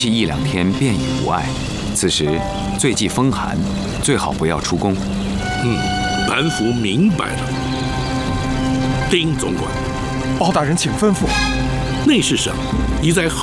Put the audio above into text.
1、2天便已无碍。此时最忌风寒，最好不要出宫。 板府明白了。丁总管， 包大人请吩咐。 内侍省已在后。